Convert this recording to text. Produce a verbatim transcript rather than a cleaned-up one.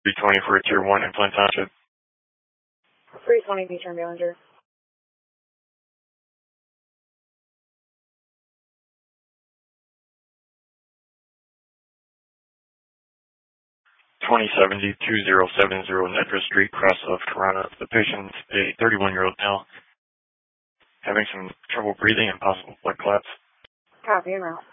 three twenty for a tier one in Flint Township. three twenty Beach and Ballinger. twenty seventy, two zero seven zero Nedra Street, cross of Corona. The patient's a thirty-one-year-old male having some trouble breathing and possible blood clots. Copy, and route.